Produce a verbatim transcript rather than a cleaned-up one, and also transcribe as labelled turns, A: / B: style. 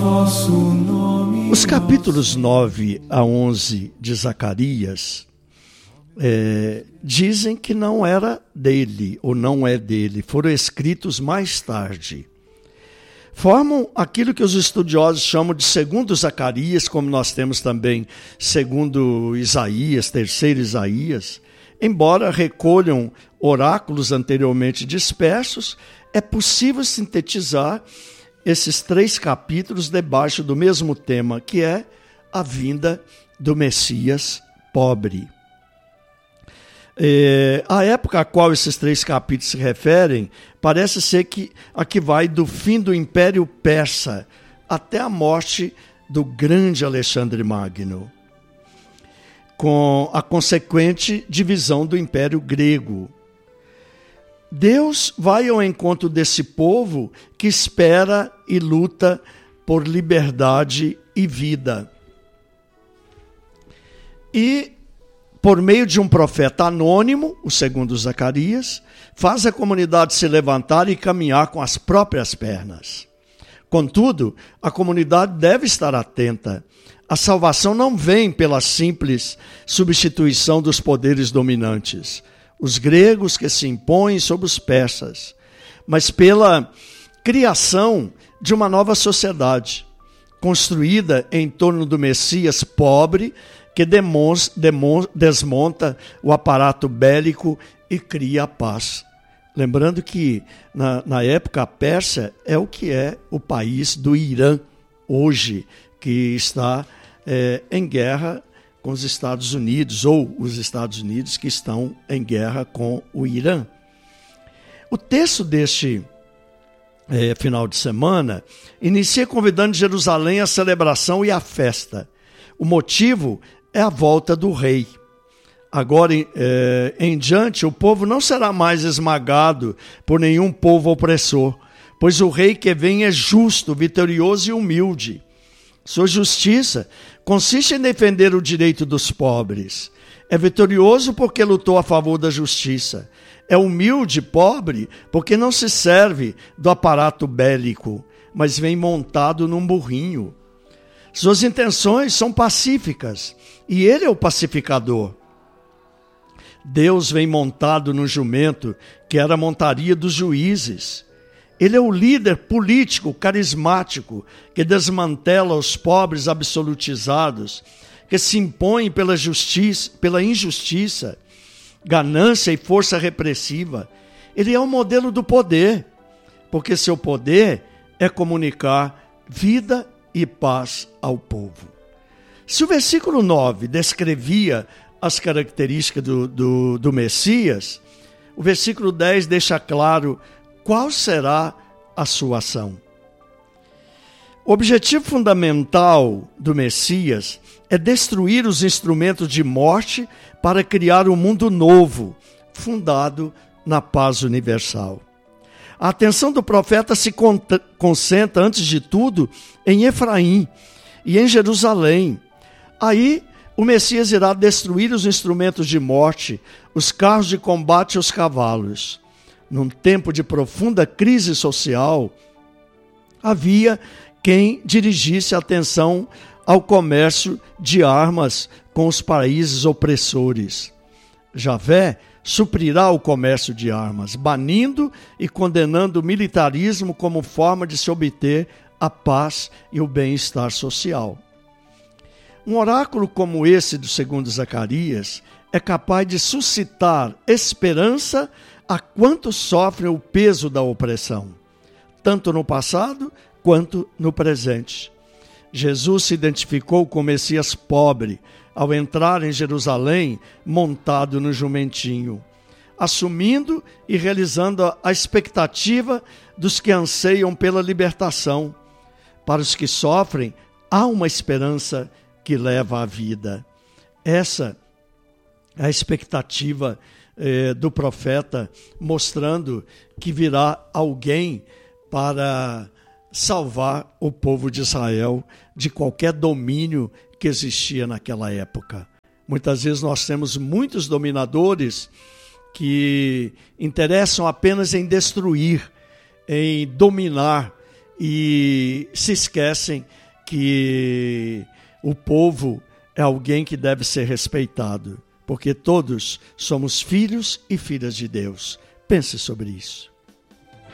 A: Os capítulos nove a onze de Zacarias é, dizem que não era dele, ou não é dele, foram escritos mais tarde. Formam aquilo que os estudiosos chamam de segundo Zacarias, como nós temos também segundo Isaías, terceiro Isaías. Embora recolham oráculos anteriormente dispersos, é possível sintetizar esses três capítulos debaixo do mesmo tema, que é a vinda do Messias pobre. É, a época a qual esses três capítulos se referem parece ser que a que vai do fim do Império Persa até a morte do grande Alexandre Magno, com a consequente divisão do Império Grego. Deus vai ao encontro desse povo que espera e luta por liberdade e vida. E, por meio de um profeta anônimo, o segundo Zacarias, faz a comunidade se levantar e caminhar com as próprias pernas. Contudo, a comunidade deve estar atenta. A salvação não vem pela simples substituição dos poderes dominantes, os gregos que se impõem sobre os persas, mas pela criação de uma nova sociedade, construída em torno do Messias pobre, que desmonta o aparato bélico e cria a paz. Lembrando que, na, na época, a Pérsia é o que é o país do Irã, hoje, que está é, em guerra com os Estados Unidos, ou os Estados Unidos que estão em guerra com o Irã. O texto deste é, final de semana inicia convidando Jerusalém à celebração e à festa. O motivo é a volta do rei. Agora é, em diante, o povo não será mais esmagado por nenhum povo opressor, pois o rei que vem é justo, vitorioso e humilde. Sua justiça consiste em defender o direito dos pobres. É vitorioso porque lutou a favor da justiça. É humilde, pobre, porque não se serve do aparato bélico, mas vem montado num burrinho. Suas intenções são pacíficas, e ele é o pacificador. Deus vem montado no jumento, que era a montaria dos juízes. Ele é o líder político, carismático, que desmantela os pobres absolutizados, que se impõe pela justiça, pela injustiça, ganância e força repressiva. Ele é o modelo do poder, porque seu poder é comunicar vida e paz ao povo. Se o versículo nove descrevia as características do, do, do Messias, o versículo dez deixa claro qual será a sua ação. O objetivo fundamental do Messias é destruir os instrumentos de morte para criar um mundo novo, fundado na paz universal. A atenção do profeta se concentra, antes de tudo, em Efraim e em Jerusalém. Aí, o Messias irá destruir os instrumentos de morte, os carros de combate e os cavalos. Num tempo de profunda crise social, havia quem dirigisse a atenção ao comércio de armas com os países opressores. Javé suprirá o comércio de armas, banindo e condenando o militarismo como forma de se obter a paz e o bem-estar social. Um oráculo como esse do segundo Zacarias é capaz de suscitar esperança a quantos sofrem o peso da opressão, tanto no passado quanto no presente. Jesus se identificou com o Messias pobre ao entrar em Jerusalém montado no jumentinho, assumindo e realizando a expectativa dos que anseiam pela libertação. Para os que sofrem, há uma esperança que leva à vida. Essa é a expectativa eh, do profeta, mostrando que virá alguém para salvar o povo de Israel de qualquer domínio que existia naquela época. Muitas vezes nós temos muitos dominadores que interessam apenas em destruir, em dominar e se esquecem que o povo é alguém que deve ser respeitado, porque todos somos filhos e filhas de Deus. Pense sobre isso.